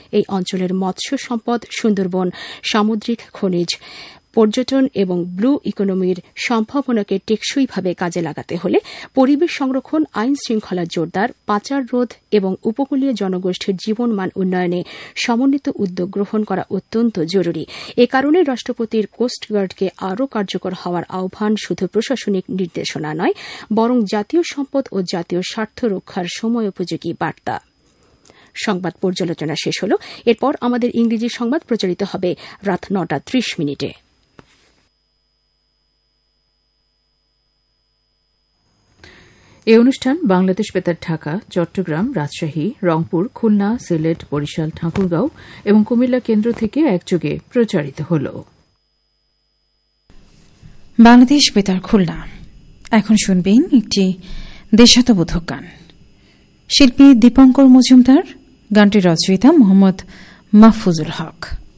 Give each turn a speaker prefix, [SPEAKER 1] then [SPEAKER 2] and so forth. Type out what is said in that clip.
[SPEAKER 1] এই অঞ্চলের মৎস্য সম্পদ, সুন্দরবন, সামুদ্রিক খনিজ, পর্যটন এবং ব্লু ইকোনমির সম্ভাবনাকে টেকসইভাবে কাজে লাগাতে হলে পরিবেশ সংরক্ষণ, আইন শৃঙ্খলা জোরদার, পাচার রোধ এবং উপকূলীয় জনগোষ্ঠীর জীবনমান উন্নয়নে সমন্বিত উদ্যোগ গ্রহণ করা অত্যন্ত জরুরি। এ কারণে রাষ্ট্রপতির কোস্টগার্ডকে আরও কার্যকর হওয়ার আহ্বান শুধু প্রশাসনিক নির্দেশনা নয়, বরং জাতীয় সম্পদ ও জাতীয় স্বার্থ রক্ষার সময়োপযোগী বার্তা। সংবাদ পর্যালোচনা শেষ হল। এরপর আমাদের ইংরেজি সংবাদ প্রচারিত হবে রাত ৯:৩০।
[SPEAKER 2] এই অনুষ্ঠান বাংলাদেশ বেতার ঢাকা, চট্টগ্রাম, রাজশাহী, রংপুর, খুলনা, সিলেট, বরিশাল, ঠাকুরগাঁও এবং কুমিল্লা কেন্দ্র থেকে একযোগে প্রচারিত হল।
[SPEAKER 3] বাংলাদেশ বেতার খুলনা। এখন শুনবেন একটি দেশাত্মবোধক গান। শিল্পী দীপঙ্কর মজুমদার, গানটির রচয়িতা মোহাম্মদ মাহফুজুল হক।